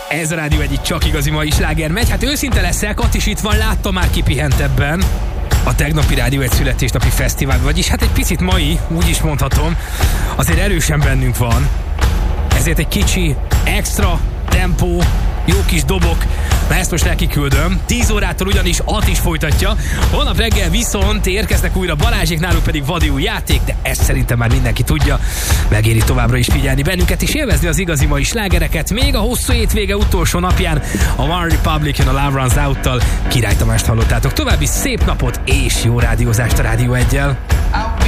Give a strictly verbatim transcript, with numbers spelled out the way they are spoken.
Ez a Rádió egyik csak igazi mai sláger megy. Hát őszinte leszek, Kat is itt van, láttam már kipihentebben a tegnapi Rádió egy születésnapi fesztivál, vagyis hát egy picit mai, úgy is mondhatom, azért erősen bennünk van. Ezért egy kicsi, extra tempó, jó kis dobok, na ezt most nekiküldöm. tíz órától ugyanis At is folytatja. Holnap reggel viszont érkeznek újra Balázsék, náluk pedig vadi új játék, de ezt szerintem már mindenki tudja. Megéri továbbra is figyelni bennünket és élvezni az igazi mai slágereket. Még a hosszú hétvége utolsó napján a One Republican a Love Runs Out-tal Király Tamást hallottátok. További szép napot és jó rádiózást a Rádió egyel.